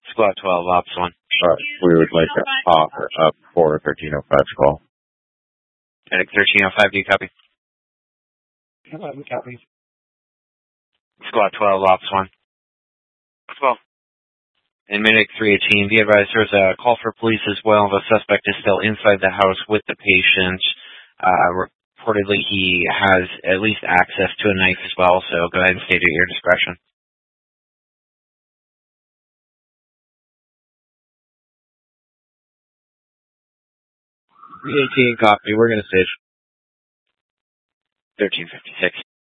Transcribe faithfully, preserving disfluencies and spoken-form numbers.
Squad twelve, Ops one. Uh, we would like to offer up for thirteen oh five call. Medic thirteen oh five, do you copy? Copy. Squad twelve, Ops one. twelve. And Medic three eighteen, be advised there's a call for police as well. The suspect is still inside the house with the patient. Uh, reportedly, he has at least access to a knife as well, so go ahead and state at your discretion. three eighteen, copy. We're going to stage. thirteen fifty-six.